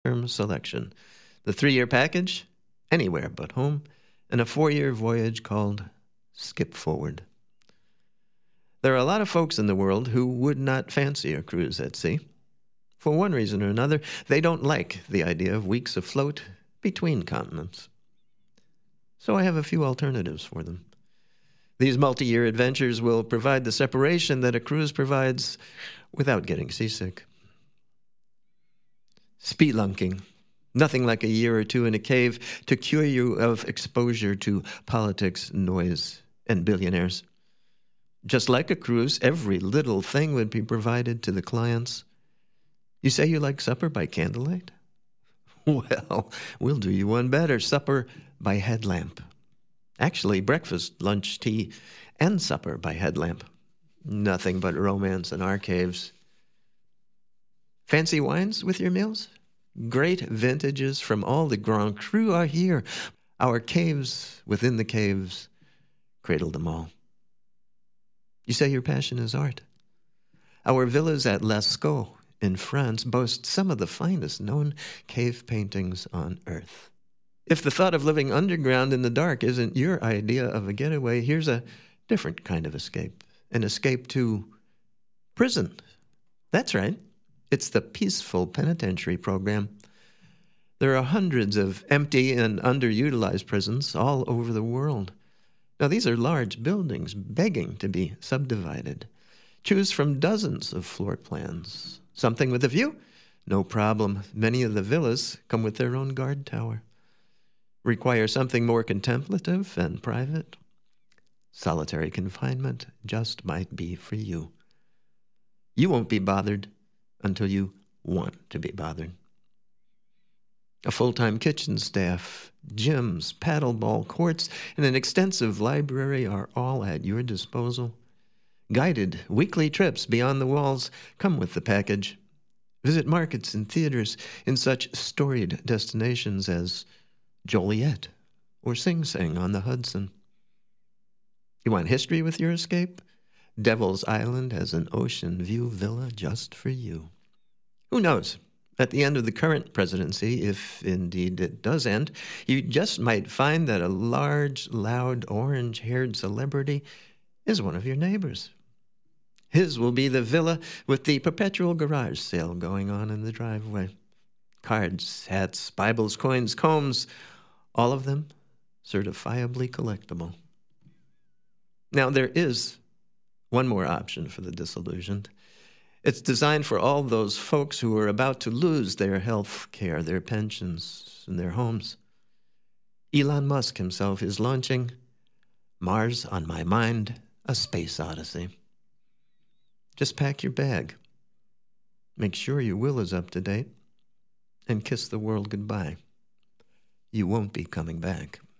term selection. The 3-year package, anywhere but home, and a 4-year voyage called Skip Forward. There are a lot of folks in the world who would not fancy a cruise at sea. For one reason or another, they don't like the idea of weeks afloat between continents. So I have a few alternatives for them. These multi-year adventures will provide the separation that a cruise provides without getting seasick. Spelunking. Nothing like a year or two in a cave to cure you of exposure to politics, noise, and billionaires. Just like a cruise, every little thing would be provided to the clients. You say you like supper by candlelight? Well, we'll do you one better. Supper by headlamp. Actually, breakfast, lunch, tea, and supper by headlamp. Nothing but romance in our caves. Fancy wines with your meals? Great vintages from all the Grand Cru are here. Our caves within the caves cradle them all. You say your passion is art. Our villas at Lascaux in France boast some of the finest known cave paintings on earth. If the thought of living underground in the dark isn't your idea of a getaway, here's a different kind of escape. An escape to prison. That's right. It's the Peaceful Penitentiary Program. There are hundreds of empty and underutilized prisons all over the world. Now, these are large buildings begging to be subdivided. Choose from dozens of floor plans. Something with a view? No problem. Many of the villas come with their own guard tower. Require something more contemplative and private? Solitary confinement just might be for you. You won't be bothered until you want to be bothered. A full-time kitchen staff, gyms, paddleball courts, and an extensive library are all at your disposal. Guided weekly trips beyond the walls come with the package. Visit markets and theaters in such storied destinations as Joliet or Sing Sing on the Hudson. You want history with your escape? Devil's Island has an ocean view villa just for you. Who knows? At the end of the current presidency, if indeed it does end, you just might find that a large, loud, orange-haired celebrity is one of your neighbors. His will be the villa with the perpetual garage sale going on in the driveway. Cards, hats, Bibles, coins, combs, all of them certifiably collectible. Now, there is one more option for the disillusioned. It's designed for all those folks who are about to lose their health care, their pensions, and their homes. Elon Musk himself is launching Mars on My Mind, a Space Odyssey. Just pack your bag. Make sure your will is up to date, and kiss the world goodbye. You won't be coming back.